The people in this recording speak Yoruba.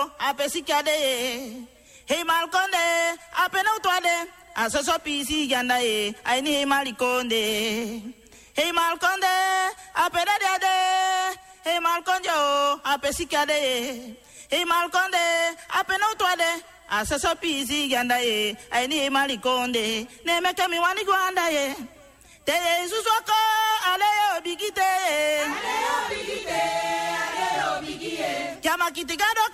apesikade. Hey Malconde, apena utwade. Asoso pisi ganda ye, aini hey Malikonde. Hey Malconde, apena de. Hey Malconde, apesikade. Hey Malconde, apena utwade. Asoso pisi ganda ye, aini hey Malikonde. Neme kemi wani gwanda ye. Te suswako, aleyo bigite. Aleyo bigite, aleyo bigie. Kama kitigado